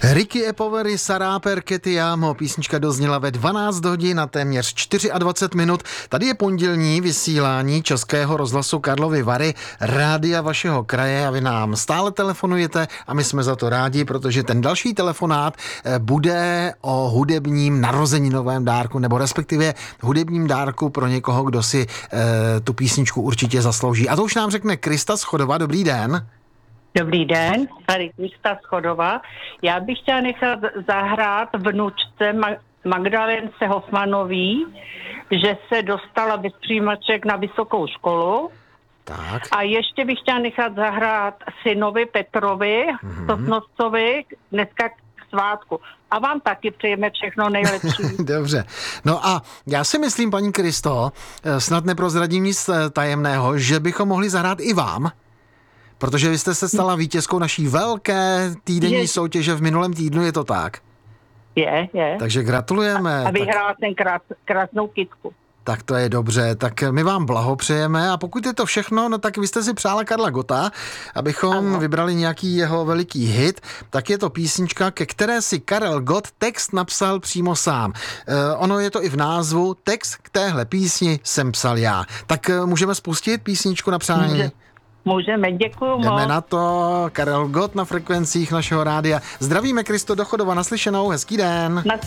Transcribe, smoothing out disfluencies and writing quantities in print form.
Ricky Epovery, Sarà perché ti amo. Písnička dozněla ve 12 hodin na téměř 24 minut. Tady je pondělní vysílání Českého rozhlasu Karlovy Vary, rádia vašeho kraje, a vy nám stále telefonujete a my jsme za to rádi, protože ten další telefonát bude o hudebním narozeninovém dárku, nebo respektive hudebním dárku pro někoho, kdo si tu písničku určitě zaslouží. A to už nám řekne Krista Schodová. Dobrý den. Dobrý den, tady Krista Schodová. Já bych chtěla nechat zahrát vnučce Magdalence Hofmanový, že se dostala bez přijímaček na vysokou školu. Tak. A ještě bych chtěla nechat zahrát synovi Petrovi, Sosnovcovi, dneska k svátku. A vám taky přejeme všechno nejlepší. Dobře. No a já si myslím, paní Kristo, snad neprozradím nic tajemného, že bychom mohli zahrát i vám. Protože vy jste se stala vítězkou naší velké týdenní soutěže v minulém týdnu, je to tak? Je. Takže gratulujeme. A vyhrála jsem krásnou kytku. Tak to je dobře, tak my vám blahopřejeme a pokud je to všechno, no tak vy jste si přála Karla Gotta, abychom vybrali nějaký jeho veliký hit, tak je to písnička, ke které si Karel Gott text napsal přímo sám. Ono je to i v názvu, text k téhle písni jsem psal já. Tak můžeme spustit písničku na přání? Můžeme, děkuju moc. Jdeme na to, Karel Gott na frekvencích našeho rádia. Zdravíme, Kristo do Chodova, naslyšenou, hezký den.